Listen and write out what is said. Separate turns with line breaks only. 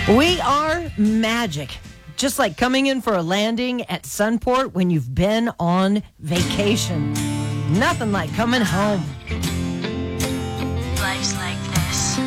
We are magic. Just like coming in for a landing at Sunport when you've been on vacation. Nothing like coming home.
Life's like